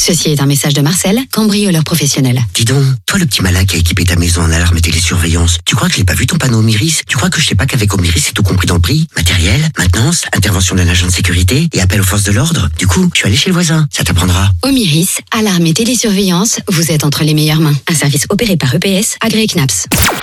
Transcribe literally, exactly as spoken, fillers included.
Ceci est un message de Marcel, cambrioleur professionnel. Dis donc, toi le petit malin qui a équipé ta maison en alarme et télésurveillance, tu crois que je l'ai pas vu ton panneau Omiris? Tu crois que je sais pas qu'avec Omiris c'est tout compris dans le prix? Matériel, maintenance, intervention d'un agent de sécurité et appel aux forces de l'ordre? Du coup, je suis allé chez le voisin, ça t'apprendra. Omiris, alarme et télésurveillance, vous êtes entre les meilleures mains. Un service opéré par E P S, agréé C N A P S.